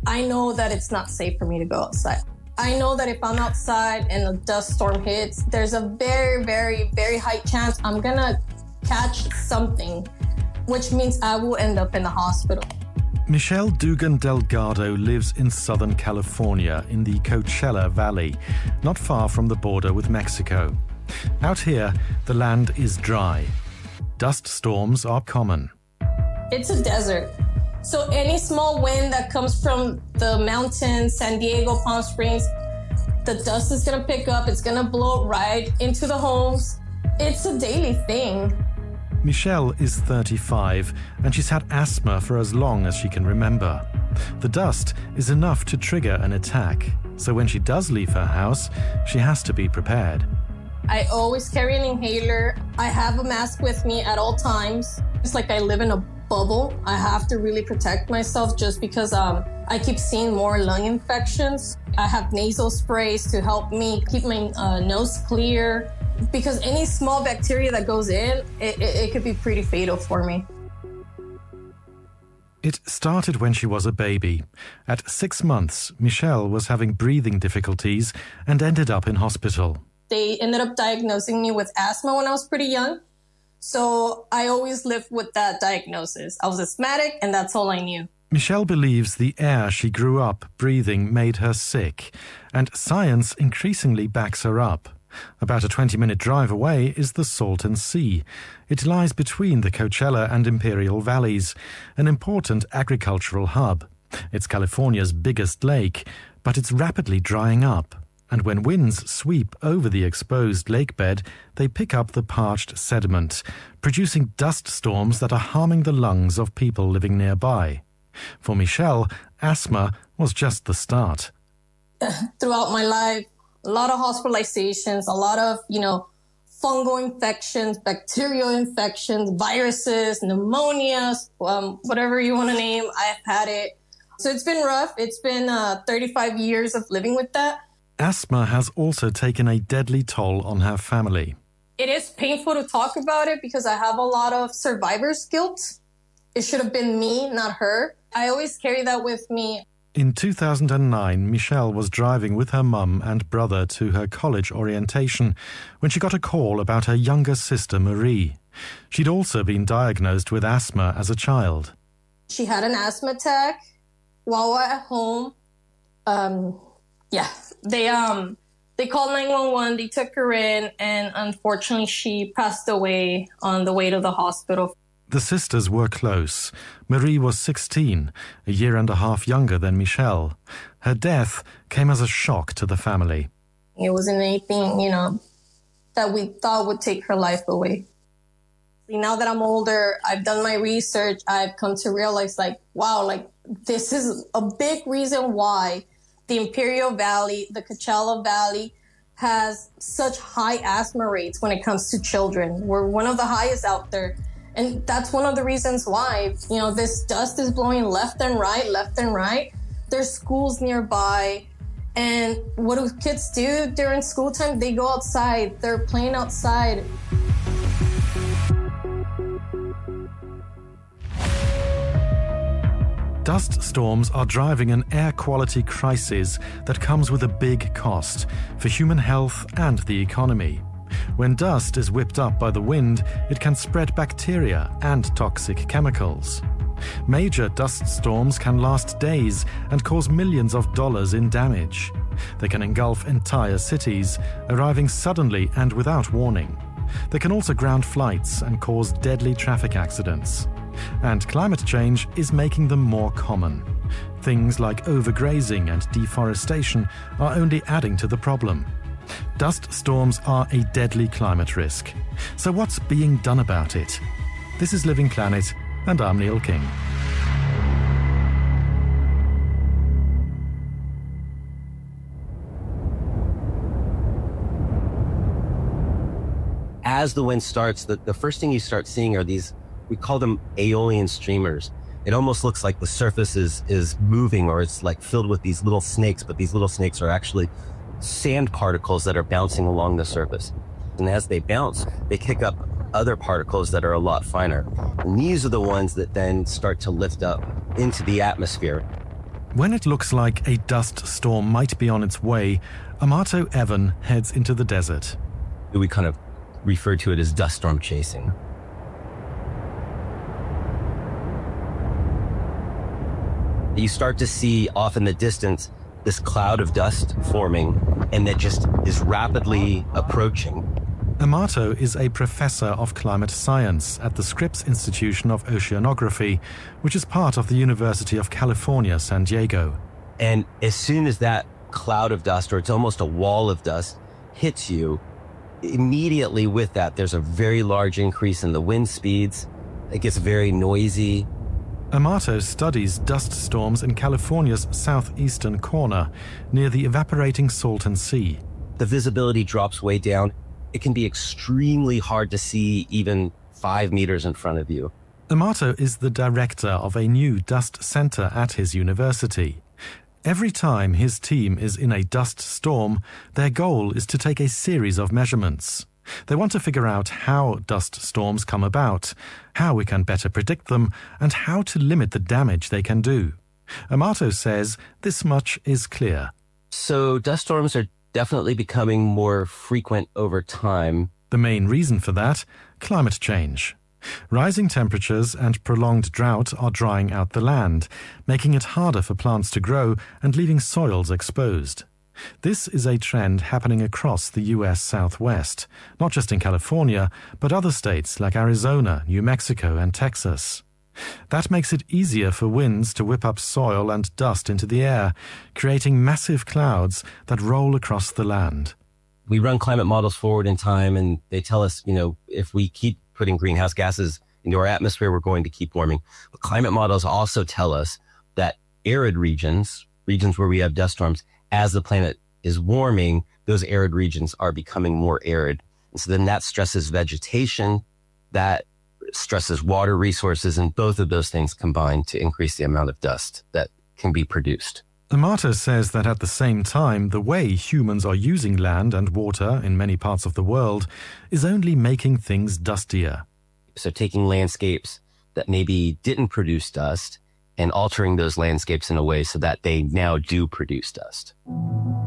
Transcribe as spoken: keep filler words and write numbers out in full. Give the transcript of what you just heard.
I know that it's not safe for me to go outside. I know that if I'm outside and a dust storm hits, there's a very, very, very high chance I'm gonna catch something, which means I will end up in the hospital. Michelle Dugan Delgado lives in Southern California in the Coachella Valley, not far from the border with Mexico. Out here, the land is dry. Dust storms are common. It's a desert. So any small wind that comes from the mountains, San Diego, Palm Springs, the dust is gonna pick up, it's gonna blow right into the homes. It's a daily thing. Michelle is thirty-five, and she's had asthma for as long as she can remember. The dust is enough to trigger an attack, so when she does leave her house, she has to be prepared. I always carry an inhaler. I have a mask with me at all times. It's like I live in a bubble. I have to really protect myself just because um, I keep seeing more lung infections. I have nasal sprays to help me keep my uh, nose clear, because any small bacteria that goes in, it, it, it could be pretty fatal for me. It started when she was a baby. At six months, Michelle was having breathing difficulties and ended up in hospital. They ended up diagnosing me with asthma when I was pretty young. So I always lived with that diagnosis. I was asthmatic, and that's all I knew. Michelle believes the air she grew up breathing made her sick, and science increasingly backs her up. About a twenty-minute drive away is the Salton Sea. It lies between the Coachella and Imperial Valleys, an important agricultural hub. It's California's biggest lake, but it's rapidly drying up. And when winds sweep over the exposed lake bed, they pick up the parched sediment, producing dust storms that are harming the lungs of people living nearby. For Michelle, asthma was just the start. Throughout my life, a lot of hospitalizations, a lot of, you know, fungal infections, bacterial infections, viruses, pneumonias, um, whatever you want to name, I've had it. So it's been rough. It's been uh, thirty-five years of living with that. Asthma has also taken a deadly toll on her family. It is painful to talk about it because I have a lot of survivor's guilt. It should have been me, not her. I always carry that with me. In two thousand nine, Michelle was driving with her mum and brother to her college orientation when she got a call about her younger sister, Marie. She'd also been diagnosed with asthma as a child. She had an asthma attack while we're at home. Um, yeah, they um they called nine one one, they took her in, and unfortunately she passed away on the way to the hospital. The sisters were close. Marie was sixteen, a year and a half younger than Michelle. Her death came as a shock to the family. It wasn't anything, you know, that we thought would take her life away. Now that I'm older, I've done my research, I've come to realize, like, wow, like, this is a big reason why the Imperial Valley, the Coachella Valley, has such high asthma rates when it comes to children. We're one of the highest out there. And that's one of the reasons why, you know, this dust is blowing left and right, left and right. There's schools nearby. And what do kids do during school time? They go outside. They're playing outside. Dust storms are driving an air quality crisis that comes with a big cost for human health and the economy. When dust is whipped up by the wind, it can spread bacteria and toxic chemicals. Major dust storms can last days and cause millions of dollars in damage. They can engulf entire cities, arriving suddenly and without warning. They can also ground flights and cause deadly traffic accidents. And climate change is making them more common. Things like overgrazing and deforestation are only adding to the problem. Dust storms are a deadly climate risk. So what's being done about it? This is Living Planet, and I'm Neil King. As the wind starts, the, the first thing you start seeing are these, we call them aeolian streamers. It almost looks like the surface is, is moving, or it's like filled with these little snakes, but these little snakes are actually sand particles that are bouncing along the surface. And as they bounce, they kick up other particles that are a lot finer. And these are the ones that then start to lift up into the atmosphere. When it looks like a dust storm might be on its way, Amato Evan heads into the desert. We kind of refer to it as dust storm chasing. You start to see off in the distance this cloud of dust forming, and that just is rapidly approaching. Amato is a professor of climate science at the Scripps Institution of Oceanography, which is part of the University of California, San Diego. And as soon as that cloud of dust, or it's almost a wall of dust, hits you, immediately with that, there's a very large increase in the wind speeds. It gets very noisy. Amato studies dust storms in California's southeastern corner, near the evaporating Salton Sea. The visibility drops way down. It can be extremely hard to see even five meters in front of you. Amato is the director of a new dust center at his university. Every time his team is in a dust storm, their goal is to take a series of measurements. They want to figure out how dust storms come about, how we can better predict them, and how to limit the damage they can do. Amato says this much is clear. So dust storms are definitely becoming more frequent over time. The main reason for that, climate change. Rising temperatures and prolonged drought are drying out the land, making it harder for plants to grow and leaving soils exposed. This is a trend happening across the U S Southwest, not just in California, but other states like Arizona, New Mexico, and Texas. That makes it easier for winds to whip up soil and dust into the air, creating massive clouds that roll across the land. We run climate models forward in time, and they tell us, you know, if we keep putting greenhouse gases into our atmosphere, we're going to keep warming. But climate models also tell us that arid regions, regions where we have dust storms, as the planet is warming, those arid regions are becoming more arid. And so then that stresses vegetation, that stresses water resources, and both of those things combine to increase the amount of dust that can be produced. Amato says that at the same time, the way humans are using land and water in many parts of the world is only making things dustier. So taking landscapes that maybe didn't produce dust and altering those landscapes in a way so that they now do produce dust.